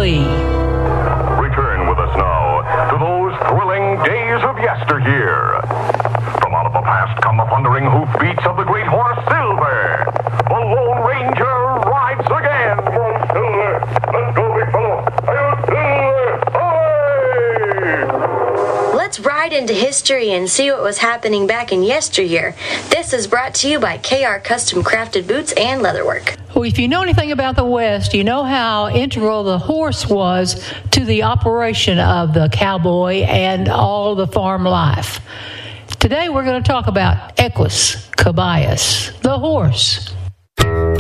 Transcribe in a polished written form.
Lee. Return with us now to those thrilling days of yesteryear. From out of the past come the thundering hoofbeats of the great horse Silver. The Lone Ranger rides again. Come on, Silver. Let's go, big fellow. Hi-yo, Silver. Away! Let's ride into history and see what was happening back in yesteryear. This is brought to you by KR Custom Crafted Boots and Leatherwork. Well, if you know anything about the West, you know how integral the horse was to the operation of the cowboy and all the farm life. Today we're going to talk about Equus Caballus, the horse.